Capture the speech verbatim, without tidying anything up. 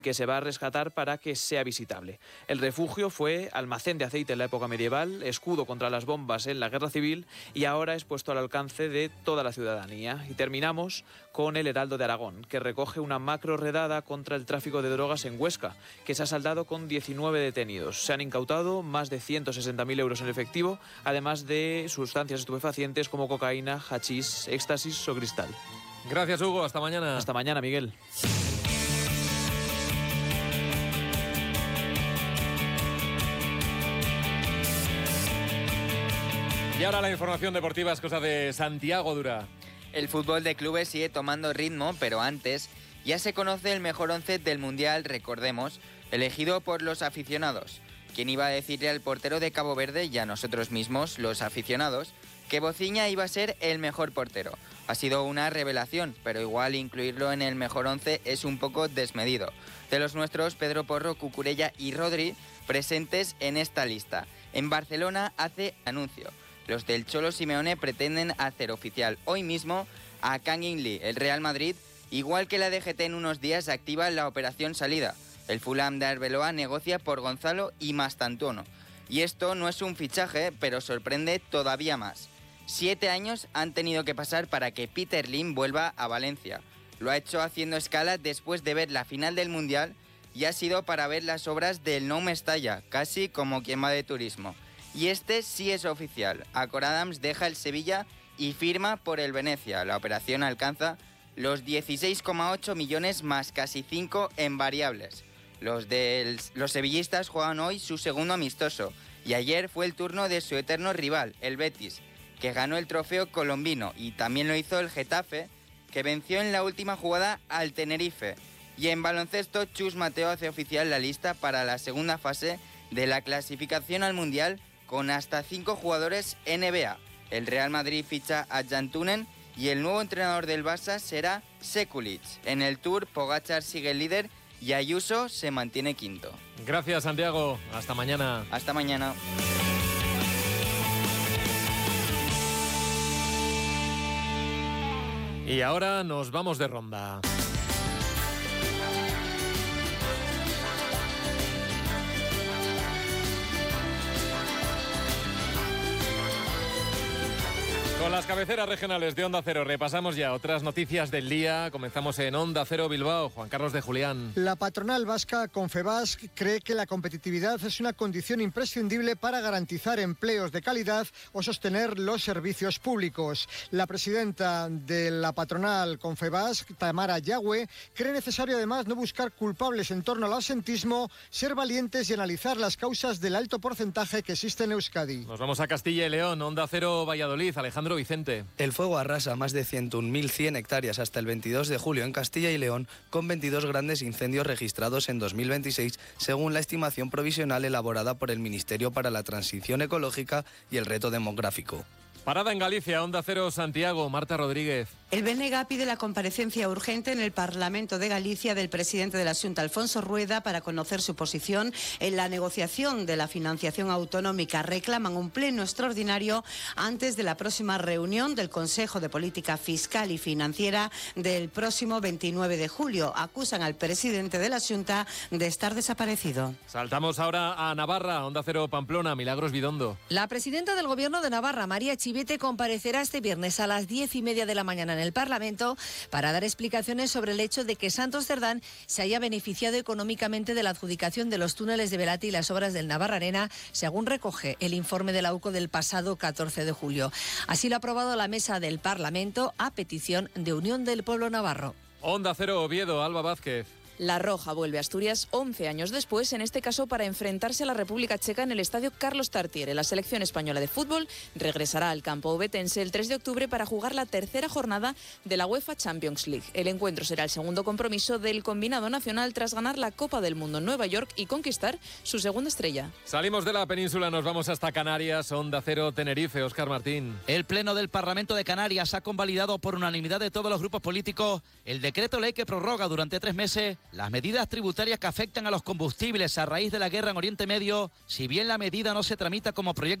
que se va a rescatar para que sea visitable. El refugio fue almacén de aceite en la época medieval, escudo contra las bombas en la Guerra Civil y ahora es puesto al alcance de toda la ciudadanía. Y terminamos con el Heraldo de Aragón, que recoge una macro redada contra el tráfico de drogas en Huesca, que se ha saldado con diecinueve detenidos. Se han incautado más de ciento sesenta mil euros en efectivo, además de sustancias estupefacientes como cocaína, hachís, éxtasis o cristal. Gracias, Hugo. Hasta mañana. Hasta mañana, Miguel. Y ahora la información deportiva es cosa de Santiago Dura. El fútbol de clubes sigue tomando ritmo, pero antes ya se conoce el mejor once del Mundial, recordemos, elegido por los aficionados. ¿Quién iba a decirle al portero de Cabo Verde y a nosotros mismos, los aficionados, que Bociña iba a ser el mejor portero? Ha sido una revelación, pero igual incluirlo en el mejor once es un poco desmedido. De los nuestros, Pedro Porro, Cucurella y Rodri presentes en esta lista. En Barcelona hace anuncio. Los del Cholo Simeone pretenden hacer oficial hoy mismo a Kang In Lee. El Real Madrid, igual que la D G T en unos días, activa la operación salida. El Fulham de Arbeloa negocia por Gonzalo y Mastantuono. Y esto no es un fichaje, pero sorprende todavía más. Siete años han tenido que pasar para que Peter Lim vuelva a Valencia. Lo ha hecho haciendo escala después de ver la final del Mundial y ha sido para ver las obras del Nou Mestalla, casi como quien va de turismo. Y este sí es oficial. Acor Adams deja el Sevilla y firma por el Venecia. La operación alcanza los dieciséis coma ocho millones más casi cinco en variables. Los, del, los sevillistas juegan hoy su segundo amistoso y ayer fue el turno de su eterno rival, el Betis, que ganó el trofeo colombino, y también lo hizo el Getafe, que venció en la última jugada al Tenerife. Y en baloncesto, Chus Mateo hace oficial la lista para la segunda fase de la clasificación al Mundial, con hasta cinco jugadores N B A. El Real Madrid ficha a Jantunen y el nuevo entrenador del Barça será Sekulic. En el Tour, Pogačar sigue el líder y Ayuso se mantiene quinto. Gracias, Santiago. Hasta mañana. Hasta mañana. Y ahora nos vamos de ronda. Con las cabeceras regionales de Onda Cero repasamos ya otras noticias del día. Comenzamos en Onda Cero Bilbao. Juan Carlos de Julián. La patronal vasca Confebask cree que la competitividad es una condición imprescindible para garantizar empleos de calidad o sostener los servicios públicos. La presidenta de la patronal Confebask, Tamara Yagüe, cree necesario además no buscar culpables en torno al absentismo, ser valientes y analizar las causas del alto porcentaje que existe en Euskadi. Nos vamos a Castilla y León. Onda Cero Valladolid. Alejandro Vicente. El fuego arrasa más de ciento un mil cien hectáreas hasta el veintidós de julio en Castilla y León, con veintidós grandes incendios registrados en dos mil veintiséis, según la estimación provisional elaborada por el Ministerio para la Transición Ecológica y el Reto Demográfico. Parada en Galicia, Onda Cero Santiago, Marta Rodríguez. El B N G pide la comparecencia urgente en el Parlamento de Galicia del presidente de la Xunta, Alfonso Rueda, para conocer su posición en la negociación de la financiación autonómica. Reclaman un pleno extraordinario antes de la próxima reunión del Consejo de Política Fiscal y Financiera del próximo veintinueve de julio. Acusan al presidente de la Xunta de estar desaparecido. Saltamos ahora a Navarra, Onda Cero Pamplona, Milagros Bidondo. La presidenta del Gobierno de Navarra, María Chivite, comparecerá este viernes a las diez y media de la mañana en el Parlamento para dar explicaciones sobre el hecho de que Santos Cerdán se haya beneficiado económicamente de la adjudicación de los túneles de Velati y las obras del Navarra Arena, según recoge el informe de la U C O del pasado catorce de julio. Así lo ha aprobado la mesa del Parlamento a petición de Unión del Pueblo Navarro. Onda Cero Oviedo, Alba Vázquez. La Roja vuelve a Asturias once años después, en este caso para enfrentarse a la República Checa en el estadio Carlos Tartiere. La selección española de fútbol regresará al campo ovetense el tres de octubre para jugar la tercera jornada de la UEFA Champions League. El encuentro será el segundo compromiso del combinado nacional tras ganar la Copa del Mundo en Nueva York y conquistar su segunda estrella. Salimos de la península, nos vamos hasta Canarias, Onda Cero Tenerife, Óscar Martín. El Pleno del Parlamento de Canarias ha convalidado por unanimidad de todos los grupos políticos el decreto ley que prorroga durante tres meses las medidas tributarias que afectan a los combustibles a raíz de la guerra en Oriente Medio. Si bien la medida no se tramita como proyecto